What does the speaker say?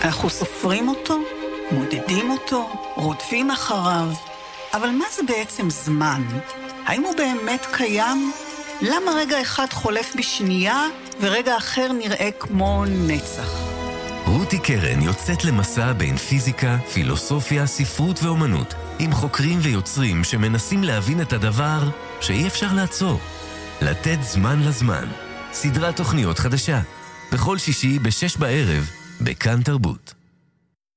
אנחנו סופרים אותו, מודדים אותו, רודפים אחריו. אבל מה זה בעצם זמן? האם הוא באמת קיים? למה רגע אחד חולף בשנייה ורגע אחר נראה כמו נצח? רותי קרן יוצאת למסע בין פיזיקה, פילוסופיה, ספרות ואומנות, עם חוקרים ויוצרים שמנסים להבין את הדבר שאי אפשר לעצור. לתת זמן לזמן. סדרת תוכניות חדשה. בכל שישי ב-18:00 בכאן תרבות.